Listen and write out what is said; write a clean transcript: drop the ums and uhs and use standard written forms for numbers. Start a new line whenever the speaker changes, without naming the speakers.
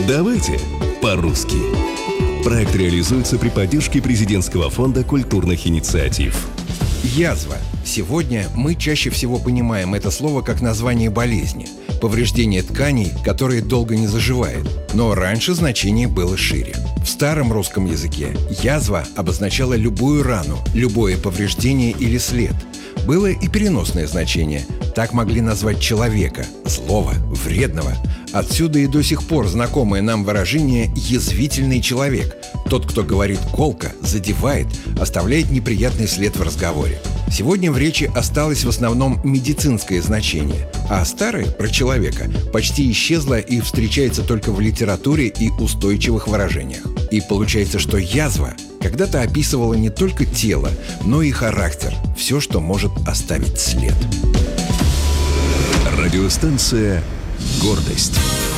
Давайте по-русски. Проект реализуется при поддержке Президентского фонда культурных инициатив.
Язва. Сегодня мы чаще всего понимаем это слово как название болезни – повреждение тканей, которые долго не заживает. Но раньше значение было шире. В старом русском языке язва обозначала любую рану, любое повреждение или след. Было и переносное значение. Так могли назвать человека, злого, вредного. Отсюда и до сих пор знакомое нам выражение «язвительный человек». Тот, кто говорит колко, задевает, оставляет неприятный след в разговоре. Сегодня в речи осталось в основном медицинское значение, а старое про человека почти исчезло и встречается только в литературе и устойчивых выражениях. И получается, что язва когда-то описывала не только тело, но и характер, все, что может оставить след.
Радиостанция «Гордость».